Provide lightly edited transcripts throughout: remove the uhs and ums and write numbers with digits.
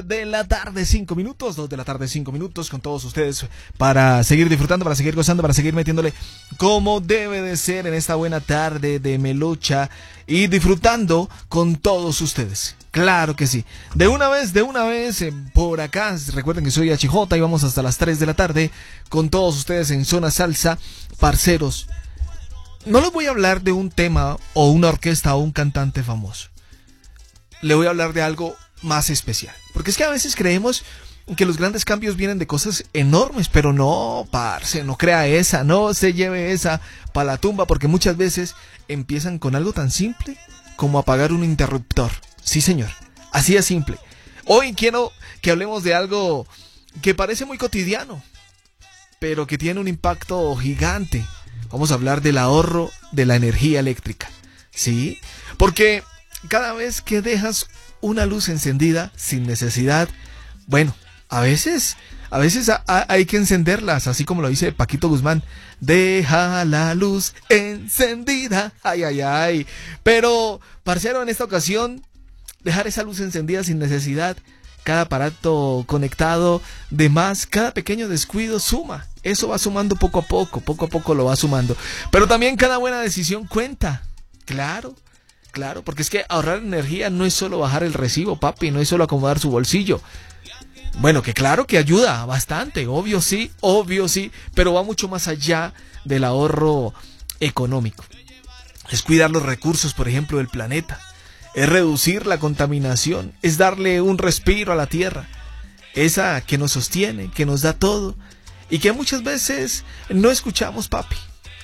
De la tarde, 5 minutos, 2 de la tarde, 5 minutos con todos ustedes para seguir disfrutando, para seguir gozando, para seguir metiéndole como debe de ser en esta buena tarde de Melocha y disfrutando con todos ustedes. Claro que sí. De una vez, por acá, recuerden que soy HJ y vamos hasta las 3 de la tarde con todos ustedes en Zona Salsa. Parceros, no les voy a hablar de un tema o una orquesta o un cantante famoso. Le voy a hablar de algo más especial. Porque es que a veces creemos que los grandes cambios vienen de cosas enormes, pero no, parce, no crea esa, no se lleve esa para la tumba, porque muchas veces empiezan con algo tan simple como apagar un interruptor. Sí, señor, así es simple. Hoy quiero que hablemos de algo que parece muy cotidiano, pero que tiene un impacto gigante. Vamos a hablar del ahorro de la energía eléctrica, ¿sí? Porque cada vez que dejas una luz encendida sin necesidad, bueno, a veces hay que encenderlas, así como lo dice Paquito Guzmán, deja la luz encendida, ay, ay, ay, pero, parcero, en esta ocasión, dejar esa luz encendida sin necesidad, cada aparato conectado, de más, cada pequeño descuido suma, eso va sumando poco a poco lo va sumando, pero también cada buena decisión cuenta, claro, porque es que ahorrar energía no es solo bajar el recibo, papi, no es solo acomodar su bolsillo. Bueno, que claro que ayuda bastante, obvio sí, pero va mucho más allá del ahorro económico. Es cuidar los recursos, por ejemplo, del planeta. Es reducir la contaminación, es darle un respiro a la tierra. Esa que nos sostiene, que nos da todo y que muchas veces no escuchamos, papi.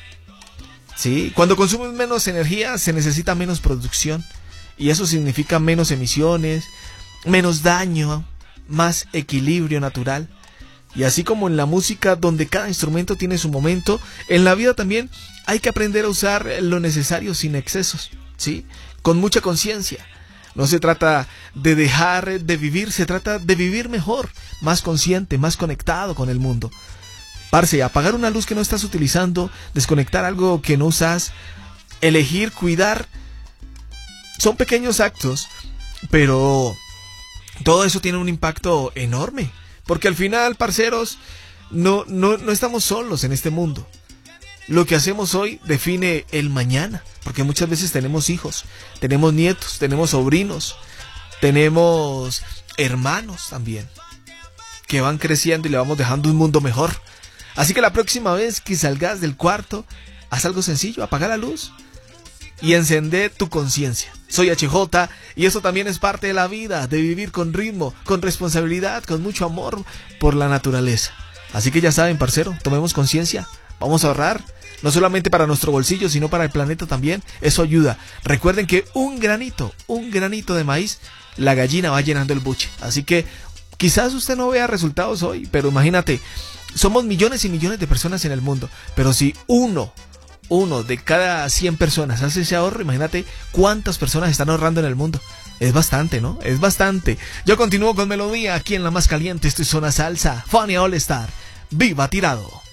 Sí, cuando consumes menos energía se necesita menos producción y eso significa menos emisiones, menos daño, más equilibrio natural. Y así como en la música donde cada instrumento tiene su momento, en la vida también hay que aprender a usar lo necesario sin excesos, ¿sí? Con mucha conciencia. No se trata de dejar de vivir, se trata de vivir mejor, más consciente, más conectado con el mundo. Parce, apagar una luz que no estás utilizando, desconectar algo que no usas, elegir, cuidar, son pequeños actos, pero todo eso tiene un impacto enorme, porque al final, parceros, no estamos solos en este mundo. Lo que hacemos hoy define el mañana, porque muchas veces tenemos hijos, tenemos nietos, tenemos sobrinos, tenemos hermanos también, que van creciendo y le vamos dejando un mundo mejor. Así que la próxima vez que salgas del cuarto, haz algo sencillo, apaga la luz y encende tu conciencia. Soy HJ y eso también es parte de la vida, de vivir con ritmo, con responsabilidad, con mucho amor por la naturaleza. Así que ya saben, parcero, tomemos conciencia, vamos a ahorrar, no solamente para nuestro bolsillo, sino para el planeta también, eso ayuda. Recuerden que un granito de maíz, la gallina va llenando el buche. Así que quizás usted no vea resultados hoy, pero imagínate, somos millones y millones de personas en el mundo, pero si uno de cada 100 personas hace ese ahorro, imagínate cuántas personas están ahorrando en el mundo. Es bastante, ¿no? Es bastante. Yo continúo con melodía aquí en la más caliente. Esto es Zona Salsa, Fania All Star. ¡Viva Tirado!